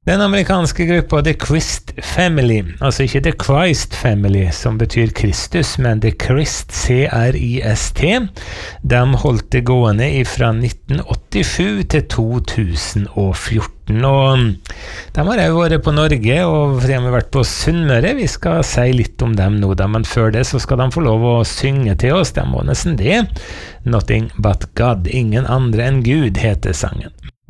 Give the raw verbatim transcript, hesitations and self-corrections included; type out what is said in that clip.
Den amerikanske gruppa The Christ Family, altså ikke The Christ Family som betyr Kristus, men The Christ, C R I S T, de holdt det gående fra nitten åttisju til to tusen og fjorten, og de har jo vært på Norge, og de har vært på Sunnmøre. Vi skal si litt om dem nå, da, men før det så skal de få lov å synge til oss, de må nesten det. Nothing but God, ingen andre enn Gud, heter sangen.